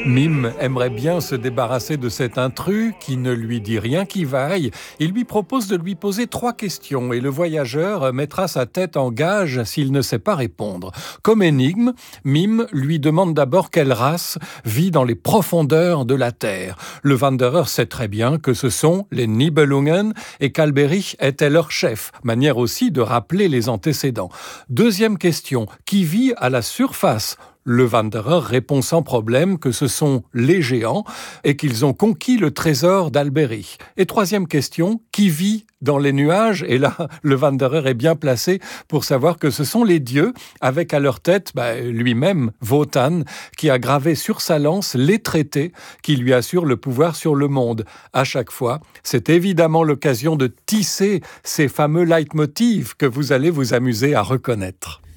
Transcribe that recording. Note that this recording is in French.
Mime aimerait bien se débarrasser de cet intrus qui ne lui dit rien qui vaille. Il lui propose de lui poser 3 questions et le voyageur mettra sa tête en gage s'il ne sait pas répondre. Comme énigme, Mime lui demande d'abord quelle race vit dans les profondeurs de la Terre. Le Wanderer sait très bien que ce sont les Nibelungen et qu'Alberich était leur chef, manière aussi de rappeler les antécédents. Deuxième question, qui vit à la surface ? Le Wanderer répond sans problème que ce sont les géants et qu'ils ont conquis le trésor d'Alberich. Et troisième question, qui vit dans les nuages ? Et là, le Wanderer est bien placé pour savoir que ce sont les dieux, avec à leur tête lui-même, Wotan, qui a gravé sur sa lance les traités qui lui assurent le pouvoir sur le monde. À chaque fois, c'est évidemment l'occasion de tisser ces fameux leitmotifs que vous allez vous amuser à reconnaître.